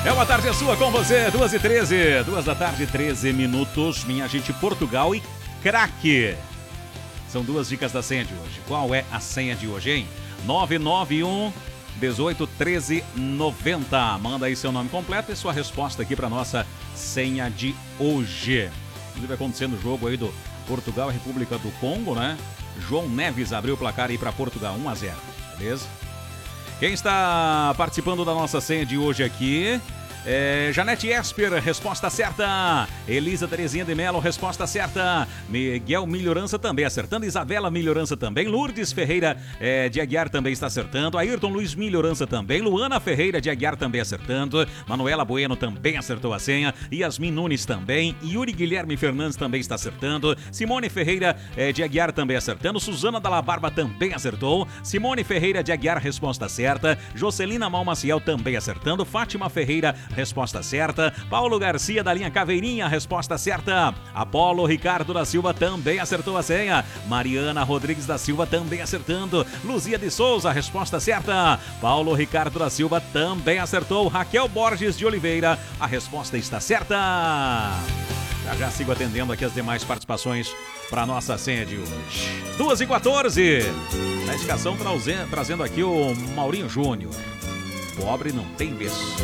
É uma tarde sua com você, 2h13, 2 da tarde, 13 minutos, minha gente, Portugal e craque. São duas dicas da senha de hoje. Qual é a senha de hoje, hein? 991 18 13 90. Manda aí seu nome completo e sua resposta aqui para nossa senha de hoje. Inclusive acontecendo o jogo aí do Portugal e República do Congo, né? João Neves abriu o placar aí para Portugal, 1-0, beleza? Quem está participando da nossa senha de hoje aqui é Janete Esper, resposta certa. Elisa Terezinha de Melo, resposta certa. Miguel Melhorança também acertando. Isabela Melhorança também. Lourdes Ferreira de Aguiar também está acertando. Ayrton Luiz Melhorança também. Luana Ferreira de Aguiar também acertando. Manuela Bueno também acertou a senha. Yasmin Nunes também. Yuri Guilherme Fernandes também está acertando. Simone Ferreira de Aguiar também acertando. Suzana Dalla Barba também acertou. Simone Ferreira de Aguiar, resposta certa. Jocelina Malmaciel também acertando. Fátima Ferreira, resposta certa. Paulo Garcia da linha Caveirinha, resposta certa. Apolo Ricardo da Silva também acertou a senha. Mariana Rodrigues da Silva também acertando. Luzia de Souza, resposta certa. Paulo Ricardo da Silva também acertou. Raquel Borges de Oliveira, a resposta está certa. Já sigo atendendo aqui as demais participações para a nossa senha de hoje. 2h14. Na indicação trazendo aqui o Maurinho Júnior. Pobre não tem berço.